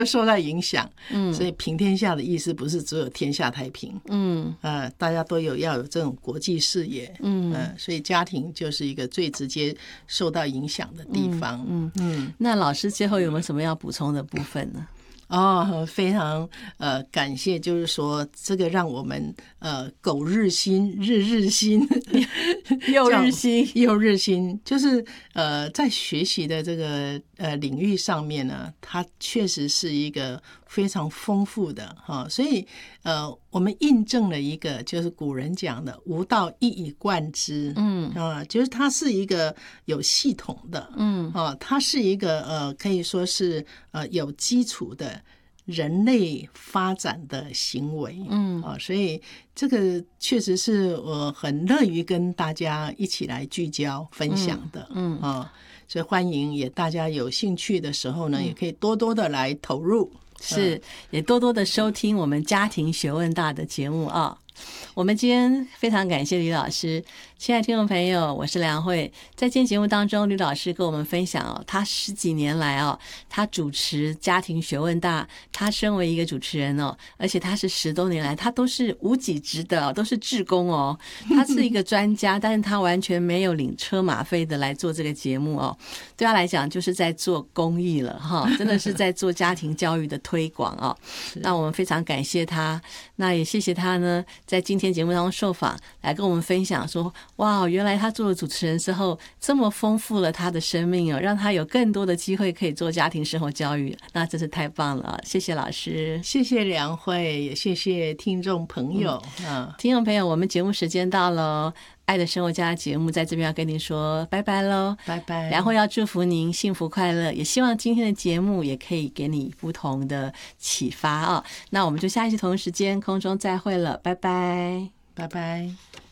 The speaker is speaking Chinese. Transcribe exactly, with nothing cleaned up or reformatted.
受到影响。嗯，所以平天下的意思不是只有天下太平，嗯，呃，大家都有要有这种国际视野，嗯、呃，所以家庭就是一个最直接受到影响的地方。 嗯 嗯, 嗯，那老师最后有没有什么要补充的部分呢？ 哦，非常呃感谢，就是说这个让我们呃苟日新，日日新， 又日新又日新，就是呃在学习的这个呃领域上面呢，它确实是一个非常丰富的哈、哦，所以呃我们印证了一个就是古人讲的无道一以贯之，嗯啊、呃，就是它是一个有系统的，嗯啊、哦，它是一个呃可以说是呃有基础的人类发展的行为，嗯啊、哦，所以这个确实是我很乐于跟大家一起来聚焦分享的，嗯啊、哦，所以欢迎也大家有兴趣的时候呢，嗯、也可以多多的来投入。 是，也多多的收听我们家庭学问大的节目啊。我们今天非常感谢吕老师，亲爱的听众朋友，我是梁慧。在今天节目当中，吕老师跟我们分享哦，他十几年来哦，他主持家庭学问大，他身为一个主持人哦，而且他是十多年来他都是无给职的，都是志工哦。他是一个专家，但是他完全没有领车马费的来做这个节目哦。对他来讲，就是在做公益了哈，真的是在做家庭教育的推广哦。那我们非常感谢他，那也谢谢他呢。在今天节目当中受访，来跟我们分享说，哇，原来他做了主持人之后，这么丰富了他的生命哦，让他有更多的机会可以做家庭生活教育，那真是太棒了，谢谢老师， 谢谢梁慧，也谢谢听众朋友。嗯， 啊、听众朋友，我们节目时间到了，爱的生活家节目在这边要跟您说拜拜喽， 拜拜。 然后要祝福您幸福快乐，也希望今天的节目也可以给你不同的启发啊。那我们就下一期同一时间空中再会了，拜拜， 拜拜。